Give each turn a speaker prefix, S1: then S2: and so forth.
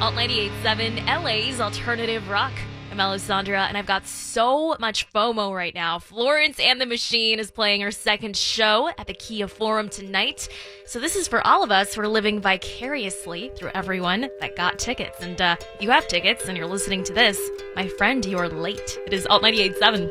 S1: Alt 98.7, LA's alternative rock. I'm Alessandra, and I've got so much FOMO right now. Florence and the Machine is playing her second show at the Kia Forum tonight. So this is for all of us who are living vicariously through everyone that got tickets. And if you have tickets and you're listening to this, my friend, you're late. It is Alt 98.7.